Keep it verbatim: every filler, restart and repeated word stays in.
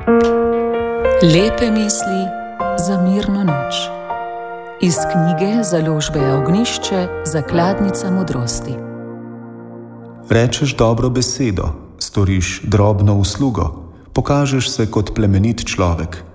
Lepe misli za mirno noč. Iz knjige Založbe Ognjišče Zakladnica modrosti. Rečeš dobro besedo, storiš drobno uslugo, pokažeš se kot plemenit človek.